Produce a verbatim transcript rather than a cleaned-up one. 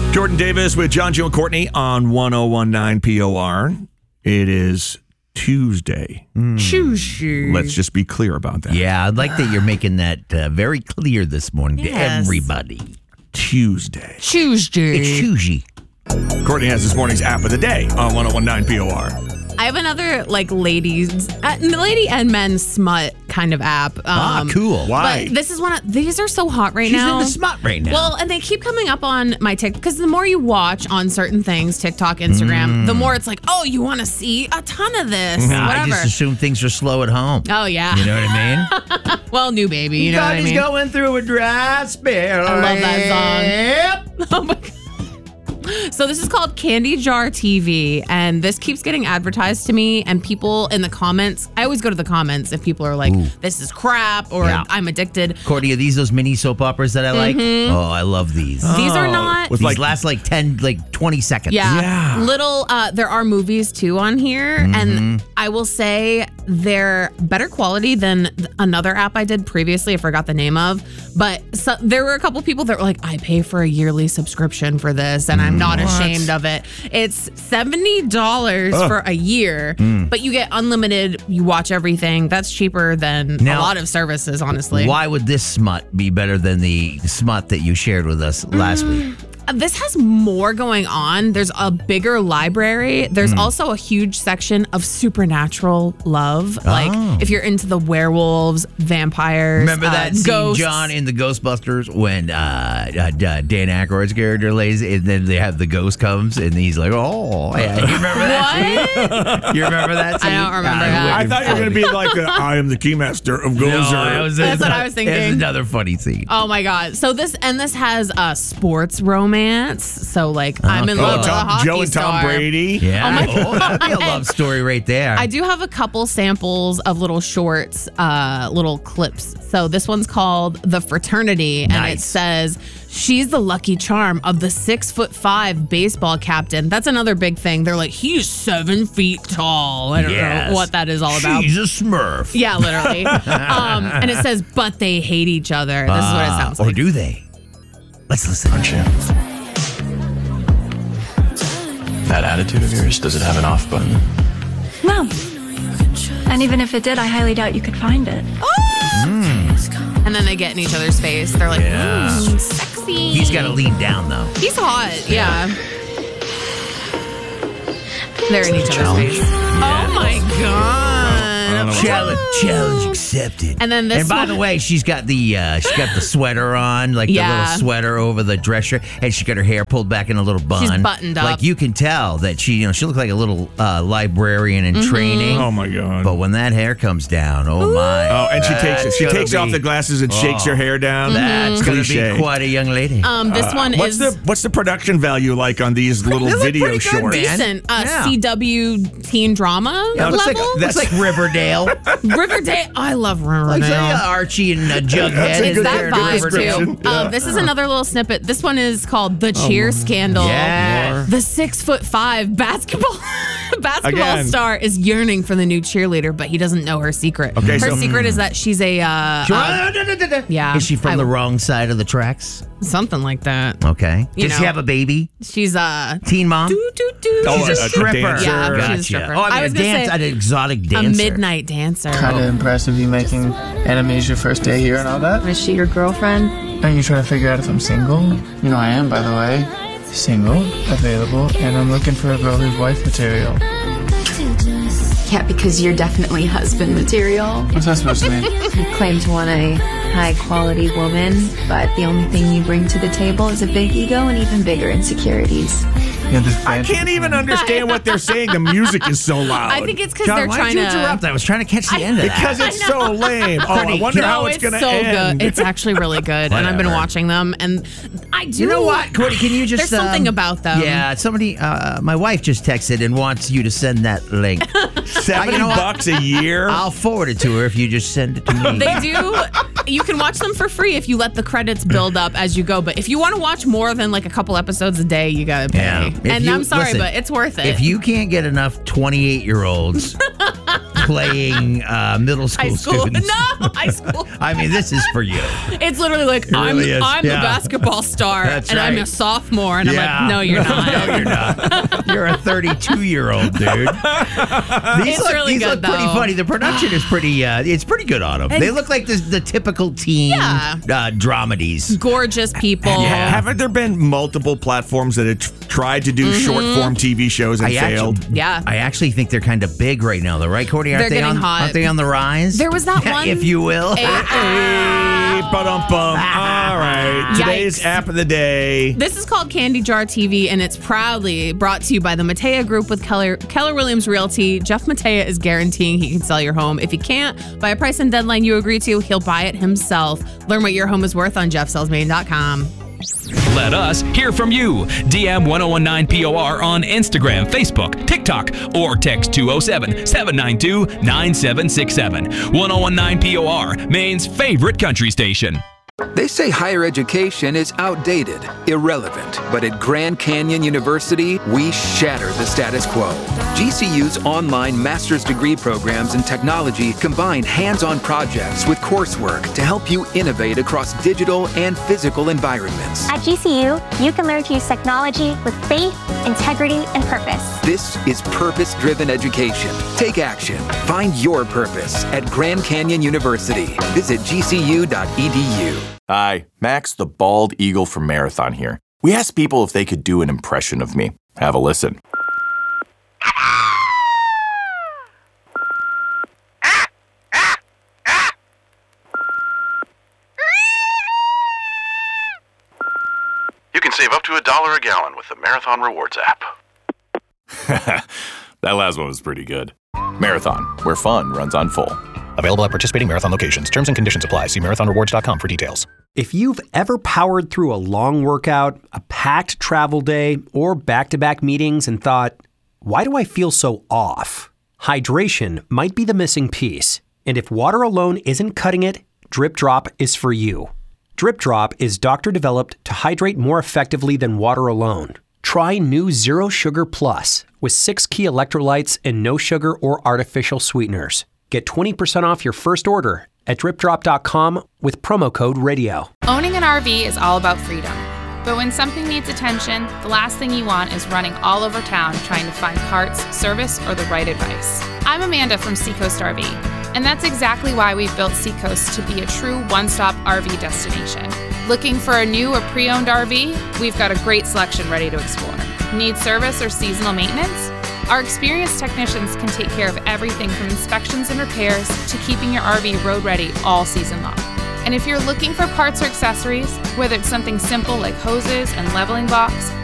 Jordan Davis with John, Joe, and Courtney on one oh one nine P O R. It is Tuesday. Mm. Tuesday. Let's just be clear about that. Yeah, I'd like that you're making that uh, very clear this morning Yes. to everybody. Tuesday. Tuesday. It's Tuesday. Courtney has this morning's app of the day on one oh one nine P O R. I have another like ladies, uh, lady and men smut kind of app. Um, ah, cool. Why? But this is one of these are so hot right She's now. in the smut right now. Well, and they keep coming up on my TikTok because the more you watch on certain things, TikTok, Instagram, Mm. the more it's like, oh, you want to see a ton of this, Nah, I whatever. just assume things are slow at home. Oh yeah. You know what I mean? Well, new baby. You know what I mean? going through a dry spell. I love that song. Oh my God. So this is called Candy Jar T V, and this keeps getting advertised to me, and people in the comments, I always go to the comments if people are like, Ooh. this is crap, or Yeah. I'm addicted. Courtney, are these those mini soap operas that I like? Mm-hmm. Oh, I love these. These are Oh, not... with These like last like ten, like twenty seconds. Yeah. Yeah. Little, uh, there are movies too on here. Mm-hmm. And I will say they're better quality than th- another app I did previously. I forgot the name of. But so, there were a couple people that were like, I pay for a yearly subscription for this and I'm not What? ashamed of it. It's seventy dollars Ugh. for a year, Mm. but you get unlimited. You watch everything. That's cheaper than Now, a lot of services, honestly. Why would this smut be better than the smut that you shared with us last week? This has more going on. There's a bigger library. There's also a huge section of supernatural love. Like Oh. if you're into the werewolves, vampires, Remember uh, that scene, ghosts. John, in the Ghostbusters when uh, uh, Dan Aykroyd's character lays, and then they have the ghost comes, and he's like, "Oh, yeah." You remember that? What? You remember that? Scene? I don't remember God, that. I thought you were going to be like, a, I am the keymaster of No, Gozer. that was That's what I was thinking. It's another funny scene. Oh my god! So this and this has a sports romance. So like I'm in Oh, love with a Tom, hockey Joe and Tom star. Brady. Yeah. Oh my Oh, that'd be a love story right there. I do have a couple samples of little shorts, uh, little clips. So this one's called The Fraternity, and it Nice. says she's the lucky charm of the six foot five baseball captain. That's another big thing. They're like, he's seven feet tall. I don't Yes. know what that is all about. She's a Smurf. Yeah, literally. um, and it says, but they hate each other. This is what it Ah, sounds or like. do they? Let's listen. Aren't you? That attitude of yours, does it have an off button? No. And even if it did, I highly doubt you could find it. And then they get in each other's face. They're like, Yeah. mm, sexy. He's got to lean down though. He's hot, yeah. They're in each other's Challenge. face. Oh my god. Challenge, challenge accepted. And then this And by one- the way, she's got the uh, she's got the sweater on, like the Yeah. little sweater over the dress shirt, and she got her hair pulled back in a little bun. She's buttoned up. Like you can tell that she, you know, she looked like a little uh, librarian Mm-hmm. in training. Oh my God. But when that hair comes down, oh my! Oh, and she takes That's she gonna takes be- off the glasses and shakes her hair down. That's going to Cliche. be quite a young lady. Um, this one What's is the what's the production value like on these little they look video pretty good, shorts? man. decent uh, Yeah. C W teen drama That looks like, level. that's like Riverdale. Riverdale. I love like Riverdale. say, uh, Archie and uh, Jughead. That's a is good that there. vibe description. too. Yeah. Um, this is another little snippet. This one is called The Cheer Scandal. Yeah. The six foot five basketball basketball Again. star is yearning for the new cheerleader, but he doesn't know her secret. Okay, her so- secret is that she's a uh, uh, yeah. Is she from I- the wrong side of the tracks? something like that. Okay. You Does she know. have a baby? She's a Teen mom? doo, doo, doo. Oh, She's a a- a stripper. dancer. Yeah, she's a Gotcha. stripper. Oh, I mean, I was a gonna dance, say an exotic a dancer. midnight dancer. Kind of impressive you making enemies your first day here and all that. Is she your girlfriend? And you trying to figure out if I'm single? You know I am, by the way. Single, available, and I'm looking for a girl who's wife material. Yeah, because you're definitely husband material. What's that supposed to mean? You claim to want a high-quality woman, but the only thing you bring to the table is a big ego and even bigger insecurities. You know, this I band- can't even understand what they're saying. The music is so loud. I think it's because John, they're why trying did you to. interrupt? I was trying to catch the end of that. because it's so lame. Oh, I Courtney, wonder no, how No, it's, it's going to so end. good. It's actually really good, and I've been Whatever. watching them, and I do. You know what, Courtney? Can you just? There's something um, about them. Yeah, somebody. Uh, my wife just texted and wants you to send that link. Seventy You know what? bucks a year. I'll forward it to her if you just send it to me. They do. You can watch them for free if you let the credits build up as you go. But if you want to watch more than like a couple episodes a day, you gotta pay. Yeah. If And you- I'm sorry, listen, but it's worth it. If you can't get enough twenty-eight-year-olds playing uh, middle school, High school. students. No, high school. I mean, this is for you. It's literally like, It I'm, really is. I'm Yeah. the basketball star, That's and I'm right. a sophomore. And Yeah. I'm like, no, you're not. No, you're not. You're a thirty-two-year-old dude. These It's look, really these good, look pretty though. funny. The production is pretty. Uh, it's pretty good on them. They look like the, the typical teen Yeah. uh, dramedies. Gorgeous people. Yeah. Haven't there been multiple platforms that have tr- tried to do short form T V shows and I failed? actually, Yeah. I actually think they're kind of big right now, though, right, Courtney? Aren't They're they getting on, hot. Aren't they on the rise? There was that one- if you will. Hey, ba-dum-bum. All right. Today's Yikes. app of the day. This is called Candy Jar T V, and it's proudly brought to you by the Matea Group with Keller, Keller Williams Realty. Jeff Matea is guaranteeing he can sell your home. If he can't, by a price and deadline you agree to, he'll buy it himself. Learn what your home is worth on jeff sells maine dot com. Let us hear from you. D M ten nineteen P O R on Instagram, Facebook, TikTok, or text two oh seven, seven nine two, nine seven six seven. ten nineteen P O R, Maine's favorite country station. They say higher education is outdated, irrelevant, but at Grand Canyon University, we shatter the status quo. G C U's online master's degree programs in technology combine hands-on projects with coursework to help you innovate across digital and physical environments. At G C U, you can learn to use technology with faith, integrity, and purpose. This is purpose-driven education. Take action. Find your purpose at Grand Canyon University. Visit g c u dot e d u. Hi, Max the Bald Eagle from Marathon here. We asked people if they could do an impression of me. Have a listen. You can save up to a dollar a gallon with the Marathon Rewards app. That last one was pretty good. Marathon, where fun runs on full. Available at participating Marathon locations. Terms and conditions apply. See marathon rewards dot com for details. If you've ever powered through a long workout, a packed travel day, or back-to-back meetings and thought, why do I feel so off? Hydration might be the missing piece. And if water alone isn't cutting it, Drip Drop is for you. Drip Drop is doctor-developed to hydrate more effectively than water alone. Try new Zero Sugar Plus with six key electrolytes and no sugar or artificial sweeteners. Get twenty percent off your first order at drip drop dot com with promo code radio. Owning an R V is all about freedom. But when something needs attention, the last thing you want is running all over town trying to find parts, service, or the right advice. I'm Amanda from Seacoast R V, and that's exactly why we've built Seacoast to be a true one-stop R V destination. Looking for a new or pre-owned R V? We've got a great selection ready to explore. Need service or seasonal maintenance? Our experienced technicians can take care of everything from inspections and repairs to keeping your R V road ready all season long. And if you're looking for parts or accessories, whether it's something simple like hoses and leveling blocks,